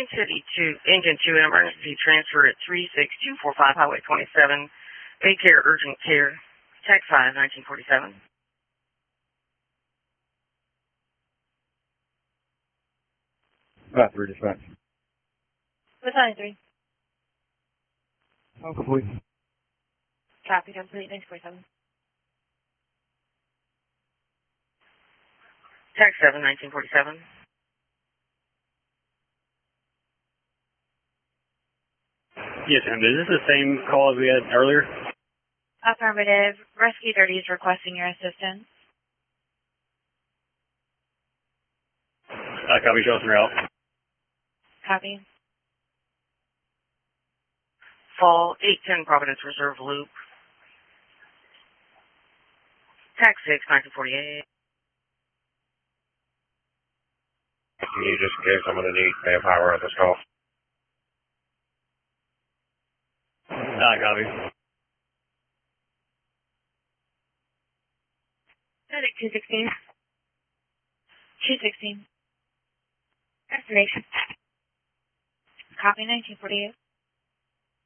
City to Engine 2, an emergency transfer at 36245 Highway 27. Baycare Urgent Care. Tech 5, 1947. About 3 dispatch. Battalion 3. Oh, complete. Copy, complete, 1947. Tech 7, 1947. Yes, ma'am. Is this the same call as we had earlier? Affirmative. Rescue 30 is requesting your assistance. Copy, show us en route. Copy. Fall 810 Providence Reserve Loop. Tech 6, 1948. You just in case I'm going to need manpower at this call. Copy. Medic 216. 216. Destination. Copy, 1948.